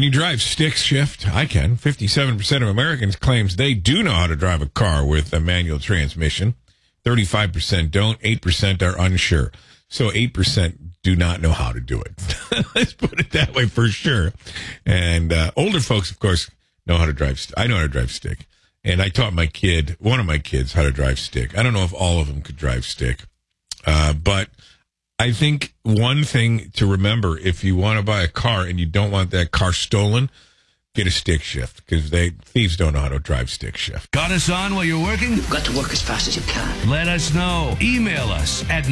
Can you drive stick shift? I can. 57% of Americans claims they do know how to drive a car with a manual transmission. 35% don't. 8% are unsure. So 8% do not know how to do it. Let's put it that way for sure. And older folks, of course, know how to drive. I know how to drive stick. And I taught one of my kids, how to drive stick. I don't know if all of them could drive stick. But I think one thing to remember, if you want to buy a car and you don't want that car stolen, get a stick shift, because thieves don't know how to drive stick shift. Got us on while you're working? You've got to work as fast as you can. Let us know. Email us at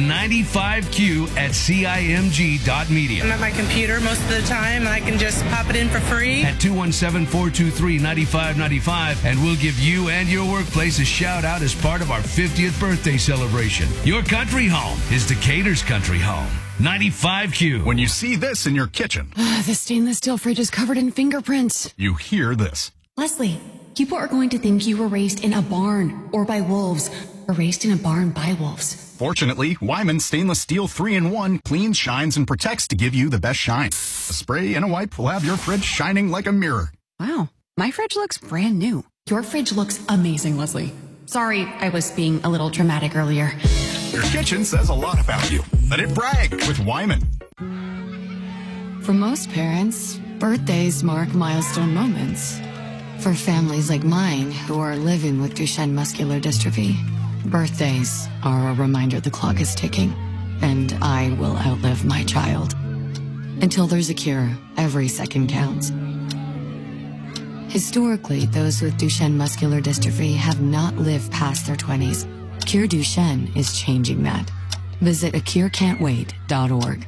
95q@cimg.media. I'm at my computer most of the time, and I can just pop it in for free. At 217-423-9595, and we'll give you and your workplace a shout out as part of our 50th birthday celebration. Your country home is Decatur's country home. 95Q. When you see this in your kitchen, The stainless steel fridge is covered in fingerprints. you hear this. Leslie, people are going to think you were raised in a barn or by wolves, or raised in a barn by wolves. Fortunately, Wyman Stainless Steel 3-in-1 cleans, shines, and protects to give you the best shine. A spray and a wipe will have your fridge shining like a mirror. Wow, my fridge looks brand new. Your fridge looks amazing, Leslie. Sorry, I was being a little dramatic earlier. Your kitchen says a lot about you. Let it brag with Wyman. For most parents, birthdays mark milestone moments. For families like mine who are living with Duchenne muscular dystrophy, birthdays are a reminder the clock is ticking, and I will outlive my child. Until there's a cure, every second counts. Historically, those with Duchenne muscular dystrophy have not lived past their 20s. Cure Duchenne is changing that. Visit acurecan'twait.org.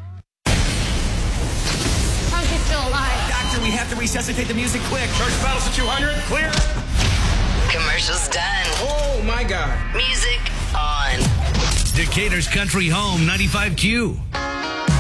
How's he still alive? Doctor, we have to resuscitate the music quick. Charge battles at 200. Clear. Commercials done. Oh, my God. Music on. Decatur's country home, 95Q.